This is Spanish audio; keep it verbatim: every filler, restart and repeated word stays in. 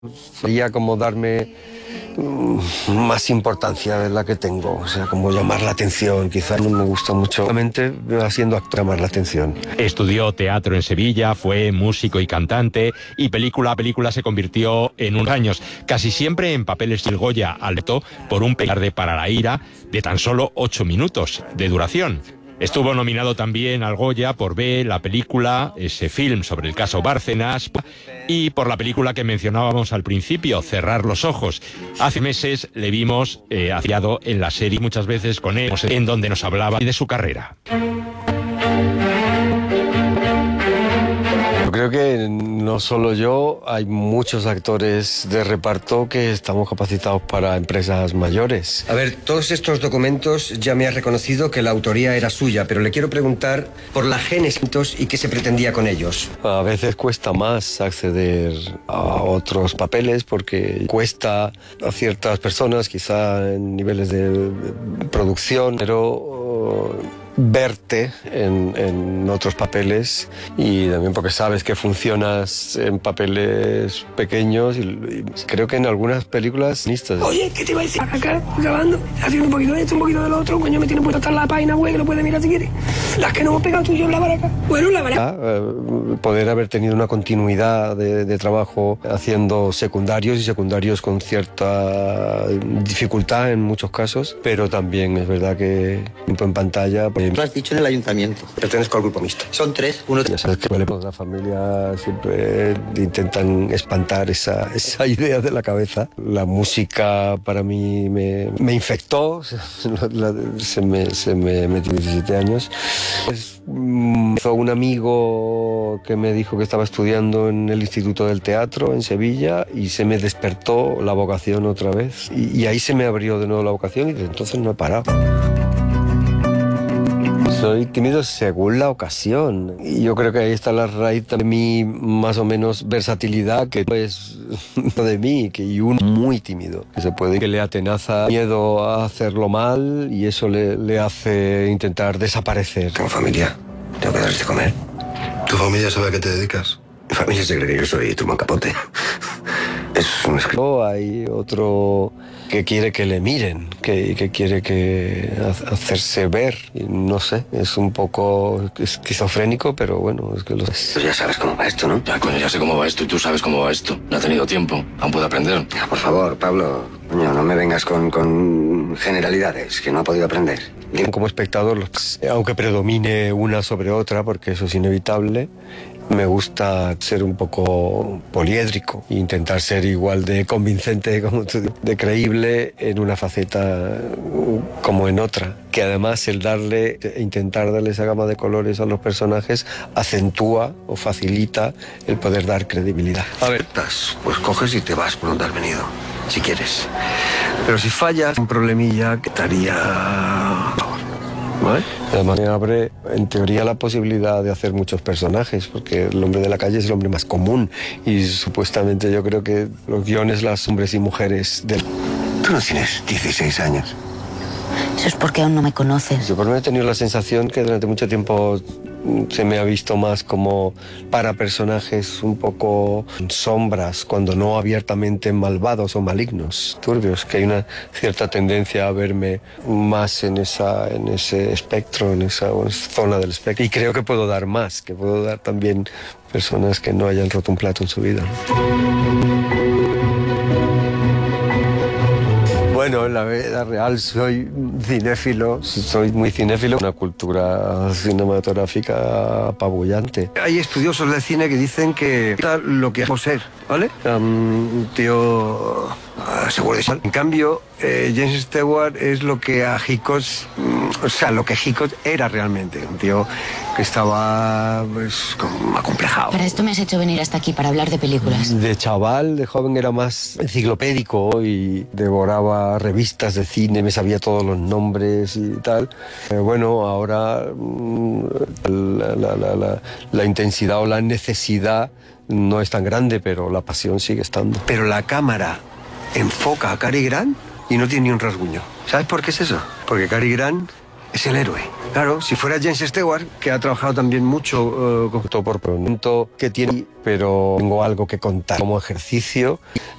Sería como darme mm, más importancia de la que tengo, o sea, como llamar la atención. Quizás no me gusta mucho, realmente haciendo actor, llamar la atención. Estudió teatro en Sevilla, fue músico y cantante, y película a película se convirtió en unos años, casi siempre en papeles del Goya, alto por un petarde para la ira de tan solo ocho minutos de duración. Estuvo nominado también al Goya por ver la película, ese film sobre el caso Bárcenas, y por la película que mencionábamos al principio, Cerrar los ojos. Hace meses le vimos eh, afiado en la serie muchas veces con él, en donde nos hablaba de su carrera. Yo creo que no solo yo, hay muchos actores de reparto que estamos capacitados para empresas mayores. A ver, todos estos documentos ya me ha reconocido que la autoría era suya, pero le quiero preguntar por la génesis y qué se pretendía con ellos. A veces cuesta más acceder a otros papeles porque cuesta a ciertas personas, quizá en niveles de producción, pero verte en, en otros papeles, y también porque sabes que funcionas en papeles pequeños, y, y creo que en algunas películas... Oye, ¿qué te iba a decir? Acá, grabando, haciendo un poquito de esto, un poquito de lo otro, coño, me tiene puesto hasta la página web, que lo puedes mirar si quieres. Las que no hemos pegado tú y yo en la baraca. Bueno, la baraca. Eh, poder haber tenido una continuidad de, de trabajo haciendo secundarios, y secundarios con cierta dificultad en muchos casos, pero también es verdad que en pantalla... Lo has dicho en el ayuntamiento. Pertenezco al grupo mixto. Son tres. Uno... Ya sabes que la familia siempre intentan espantar esa, esa idea de la cabeza. La música para mí me, me infectó, se me, se me metió diecisiete años. Pues, fue un amigo que me dijo que estaba estudiando en el Instituto del Teatro en Sevilla, y se me despertó la vocación otra vez. Y, y ahí se me abrió de nuevo la vocación, y desde entonces no he parado. Soy tímido según la ocasión, y yo creo que ahí está la raíz de mi más o menos versatilidad, que es de mí, que y uno muy tímido, que se puede que le atenaza miedo a hacerlo mal, y eso le, le hace intentar desaparecer. Tengo familia, tengo que darles de comer. ¿Tu familia sabe a qué te dedicas? Mi familia se cree que yo soy Truman Capote. Es un escritor. Hay otro que quiere que le miren, que, que quiere que hacerse ver. Y no sé, es un poco esquizofrénico, pero bueno, es que lo sé. Pues ya sabes cómo va esto, ¿no? Ya, coño, ya sé cómo va esto, y tú sabes cómo va esto. No ha tenido tiempo, aún puede aprender. Ya, por favor, Pablo, coño, no me vengas con, con generalidades, que no ha podido aprender. Como espectador, aunque predomine una sobre otra, porque eso es inevitable, me gusta ser un poco poliédrico e intentar ser igual de convincente, como tú, de creíble en una faceta como en otra. Que además el darle, intentar darle esa gama de colores a los personajes acentúa o facilita el poder dar credibilidad. A ver, pues coges y te vas por donde has venido, si quieres. Pero si fallas, un problemilla que estaría... ¿Vale? Además me abre, en teoría, la posibilidad de hacer muchos personajes, porque el hombre de la calle es el hombre más común, y supuestamente yo creo que los guiones, las hombres y mujeres del... Tú no tienes dieciséis años. Eso es porque aún no me conoces. Yo por mí he tenido la sensación que durante mucho tiempo se me ha visto más como para personajes un poco sombras, cuando no abiertamente malvados o malignos, turbios, que hay una cierta tendencia a verme más en, esa, en ese espectro, en esa zona del espectro. Y creo que puedo dar más, que puedo dar también personas que no hayan roto un plato en su vida. Bueno, en la vida real soy cinéfilo, soy muy cinéfilo, una cultura cinematográfica apabullante. Hay estudiosos del cine que dicen que lo que hacemos ser, ¿vale? Un tío uh, seguro de sí. En cambio, eh, James Stewart es lo que a Hitchcock, o sea, lo que Hitchcock era realmente, un tío que estaba pues como acomplejado. Para esto me has hecho venir hasta aquí, para hablar de películas. De chaval, de joven, era más enciclopédico y devoraba revistas de cine, me sabía todos los nombres y tal. Eh, bueno, ahora la, la, la, la, la intensidad o la necesidad no es tan grande, pero la pasión sigue estando. Pero la cámara enfoca a Cary Grant y no tiene ni un rasguño. ¿Sabes por qué es eso? Porque Cary Grant es el héroe. Claro, si fuera James Stewart, que ha trabajado también mucho uh, con todo por momento que tiene, pero tengo algo que contar como ejercicio.